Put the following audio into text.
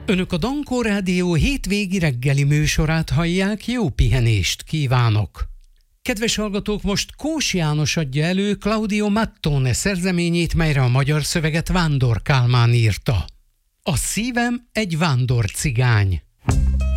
Önök a Dankó Rádió hétvégi reggeli műsorát hallják, jó pihenést kívánok! Kedves hallgatók, most Kós János adja elő Claudio Mattone szerzeményét, melyre a magyar szöveget Vándor Kálmán írta. A szívem egy vándor cigány.